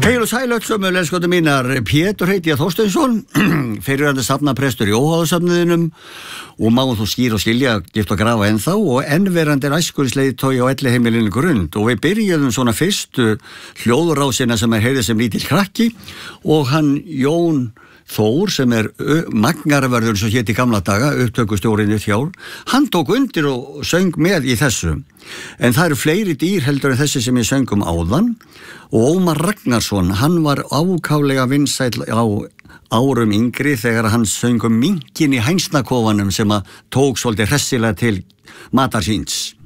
Heil og sæl öll sömuleiskotu mínar, Pétur heiti ég Þorsteinsson, fyrirverandi safnaprestur í Óháðasafniðinum og má þú skýra og skilja, gift og grafa ennþá og ennverandi æskulisleiðtogi á Elliheimilinu Grund og við byrjuðum svona fyrstu hljóðurásina sem heyrði sem lítill krakki og hann Jón Þór sem magnarverður svo hétt í gamla daga, upptökustjórinn Þjár, hann tók undir og söng með í þessu. En það eru fleiri dýr heldur en þessi sem ég söng áðan og Ómar Ragnarsson, hann var ákaflega vinsæll á árum yngri þegar hann söng minkinn í hænsnakofanum sem tók svolítið hressilega til matar síns.